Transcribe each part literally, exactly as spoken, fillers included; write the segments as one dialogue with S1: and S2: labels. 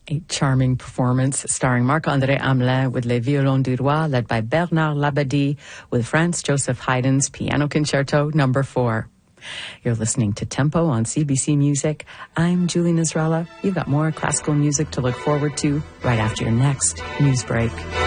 S1: A charming performance starring Marc-André Hamelin with Les Violons du Roi, led by Bernard Labadie, with Franz Joseph Haydn's Piano Concerto number four. You're listening to Tempo on C B C Music. I'm Julie Nasrallah. You've got more classical music to look forward to right after your next news break.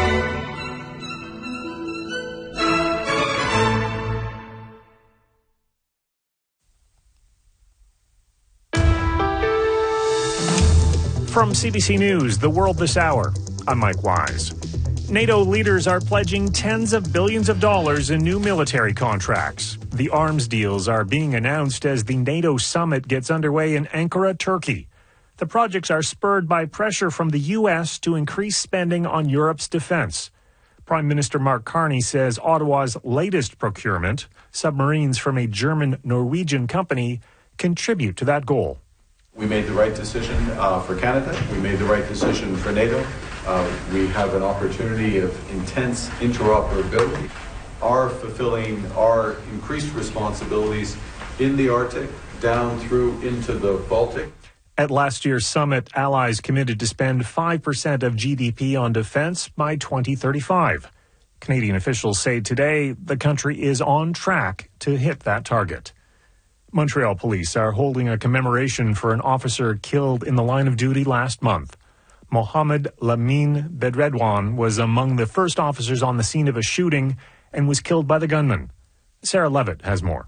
S2: From C B C News, The World This Hour, I'm Mike Wise. NATO leaders are pledging tens of billions of dollars in new military contracts. The arms deals are being announced as the NATO summit gets underway in Ankara, Turkey. The projects are spurred by pressure from the U S to increase spending on Europe's defense. Prime Minister Mark Carney says Ottawa's latest procurement, submarines from a German-Norwegian company, contribute to that goal.
S3: We made the right decision uh, for Canada. We made the right decision for NATO. Uh, we have an opportunity of intense interoperability. Our fulfilling our increased responsibilities in the Arctic, down through into the Baltic.
S2: At last year's summit, allies committed to spend five percent of G D P on defense by twenty thirty-five. Canadian officials say today the country is on track to hit that target. Montreal police are holding a commemoration for an officer killed in the line of duty last month. Mohamed Lamine Bedredwan was among the first officers on the scene of a shooting and was killed by the gunman. Sarah Levitt has more.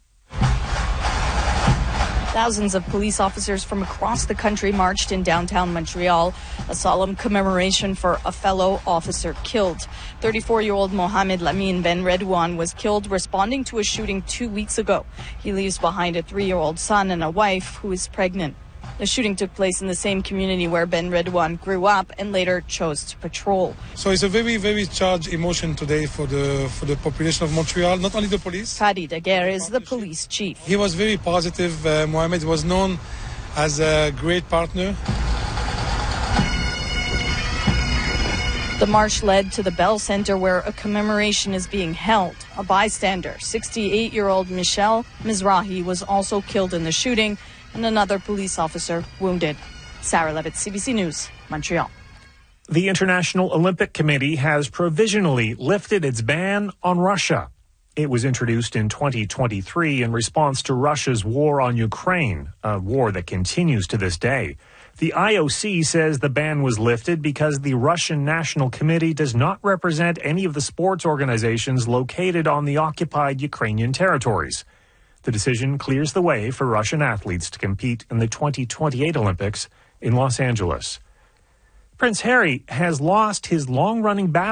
S4: Thousands of police officers from across the country marched in downtown Montreal, a solemn commemoration for a fellow officer killed. thirty-four-year-old Mohamed Lamine Ben Redouane was killed responding to a shooting two weeks ago. He leaves behind a three-year-old son and a wife who is pregnant. The shooting took place in the same community where Ben Redouane grew up and later chose to patrol.
S5: So it's a very, very charged emotion today for the for the population of Montreal, not only the police.
S4: Fadi Daguerre is the police chief.
S5: He was very positive. Uh, Mohamed was known as a great partner.
S4: The march led to the Bell Center where a commemoration is being held. A bystander, sixty-eight-year-old Michel Mizrahi, was also killed in the shooting, and another police officer wounded. Sarah Levitt, C B C News, Montreal.
S2: The International Olympic Committee has provisionally lifted its ban on Russia. It was introduced in twenty twenty-three in response to Russia's war on Ukraine, a war that continues to this day. The I O C says the ban was lifted because the Russian National Committee does not represent any of the sports organizations located on the occupied Ukrainian territories. The decision clears the way for Russian athletes to compete in the twenty twenty-eight Olympics in Los Angeles. Prince Harry has lost his long-running battle